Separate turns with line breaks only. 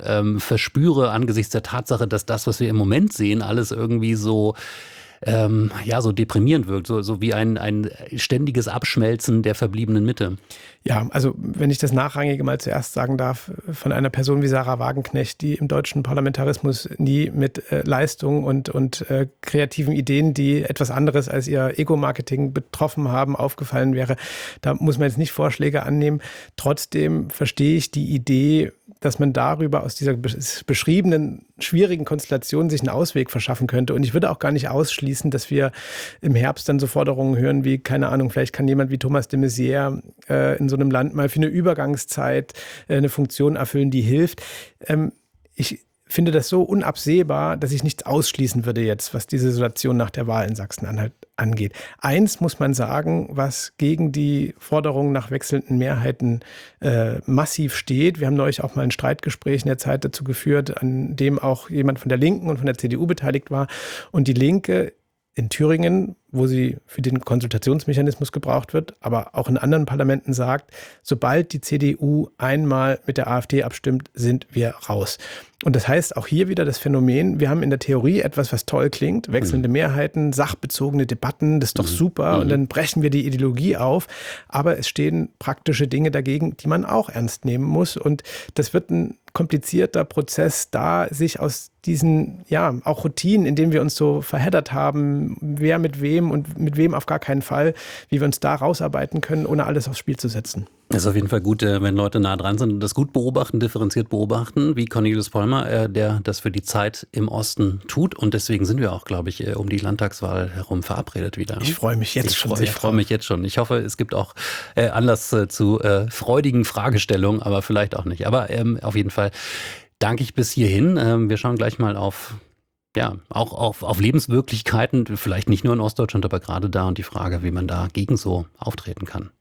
verspüre angesichts der Tatsache, dass das, was wir im Moment sehen, alles irgendwie so so deprimierend wirkt, so wie ein ständiges Abschmelzen der verbliebenen Mitte.
Ja, also wenn ich das Nachrangige mal zuerst sagen darf, von einer Person wie Sarah Wagenknecht, die im deutschen Parlamentarismus nie mit Leistung und kreativen Ideen, die etwas anderes als ihr Ego-Marketing betroffen haben, aufgefallen wäre, da muss man jetzt nicht Vorschläge annehmen. Trotzdem verstehe ich die Idee, dass man darüber aus dieser beschriebenen schwierigen Konstellation sich einen Ausweg verschaffen könnte. Und ich würde auch gar nicht ausschließen, dass wir im Herbst dann so Forderungen hören wie, keine Ahnung, vielleicht kann jemand wie Thomas de Maizière in so einem Land mal für eine Übergangszeit eine Funktion erfüllen, die hilft. Ich finde das so unabsehbar, dass ich nichts ausschließen würde jetzt, was diese Situation nach der Wahl in Sachsen-Anhalt angeht. Eins muss man sagen, was gegen die Forderung nach wechselnden Mehrheiten massiv steht. Wir haben neulich auch mal ein Streitgespräch in der Zeit dazu geführt, an dem auch jemand von der Linken und von der CDU beteiligt war. Und die Linke in Thüringen, wo sie für den Konsultationsmechanismus gebraucht wird, aber auch in anderen Parlamenten sagt, sobald die CDU einmal mit der AfD abstimmt, sind wir raus. Und das heißt auch hier wieder das Phänomen, wir haben in der Theorie etwas, was toll klingt, wechselnde Mehrheiten, sachbezogene Debatten, das ist doch super und dann brechen wir die Ideologie auf, aber es stehen praktische Dinge dagegen, die man auch ernst nehmen muss und das wird ein komplizierter Prozess, da sich aus diesen, auch Routinen, in denen wir uns so verheddert haben, wer mit wem und mit wem auf gar keinen Fall, wie wir uns da rausarbeiten können, ohne alles aufs Spiel zu setzen.
Es ist auf jeden Fall gut, wenn Leute nah dran sind und das gut beobachten, differenziert beobachten, wie Cornelius Vollmer, der das für die Zeit im Osten tut. Und deswegen sind wir auch, glaube ich, um die Landtagswahl herum verabredet wieder.
Ich freue mich jetzt schon sehr.
Ich freue mich jetzt schon. Ich hoffe, es gibt auch Anlass zu freudigen Fragestellungen, aber vielleicht auch nicht. Aber auf jeden Fall danke ich bis hierhin. Wir schauen gleich mal auf Lebenswirklichkeiten, vielleicht nicht nur in Ostdeutschland, aber gerade da und die Frage, wie man dagegen so auftreten kann.